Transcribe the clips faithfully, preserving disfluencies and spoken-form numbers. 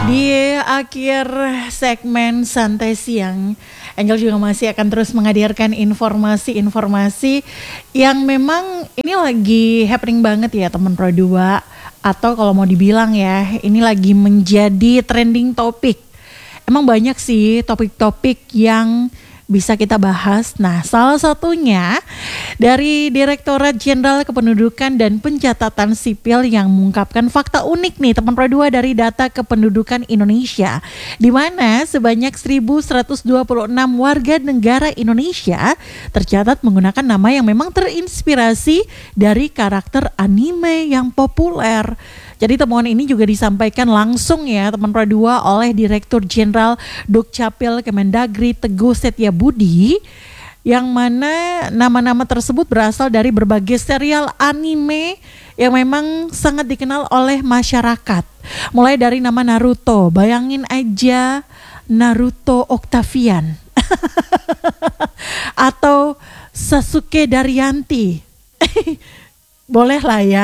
Di akhir segmen Santai Siang, Angel juga masih akan terus menghadirkan informasi-informasi yang memang ini lagi happening banget ya teman Pro dua. Atau kalau mau dibilang ya, ini lagi menjadi trending topik. Emang banyak sih topik-topik yang bisa kita bahas. Nah, salah satunya dari Direktorat Jenderal Kependudukan dan Pencatatan Sipil yang mengungkapkan fakta unik nih teman Pro dua dari data kependudukan Indonesia, di mana sebanyak seribu seratus dua puluh enam warga negara Indonesia tercatat menggunakan nama yang memang terinspirasi dari karakter anime yang populer. Jadi temuan ini juga disampaikan langsung ya teman Pro dua oleh Direktur Jenderal Dukcapil Kemendagri Teguh Setiabudi, yang mana nama-nama tersebut berasal dari berbagai serial anime yang memang sangat dikenal oleh masyarakat. Mulai dari nama Naruto, bayangin aja Naruto Octavian atau Sasuke Daryanti. Boleh lah ya.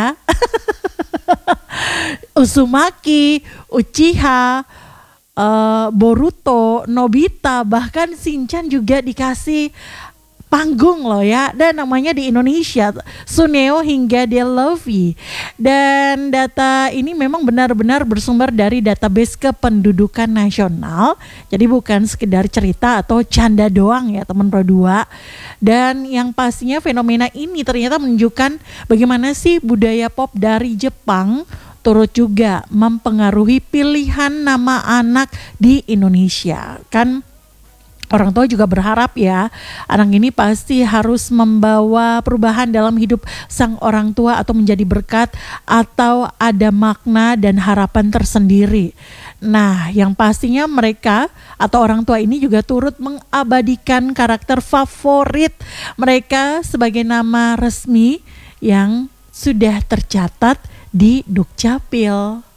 Uzumaki, Uchiha, uh, Boruto, Nobita, bahkan Shinchan juga dikasih panggung loh ya, dan namanya di Indonesia Suneo hingga Deluvi. Dan data ini memang benar-benar bersumber dari database kependudukan nasional, jadi bukan sekedar cerita atau canda doang ya teman Pro dua. Dan yang pastinya fenomena ini ternyata menunjukkan bagaimana sih budaya pop dari Jepang turut juga mempengaruhi pilihan nama anak di Indonesia. Kan orang tua juga berharap ya, anak ini pasti harus membawa perubahan dalam hidup sang orang tua atau menjadi berkat atau ada makna dan harapan tersendiri. Nah, yang pastinya mereka atau orang tua ini juga turut mengabadikan karakter favorit mereka sebagai nama resmi yang sudah tercatat di Dukcapil.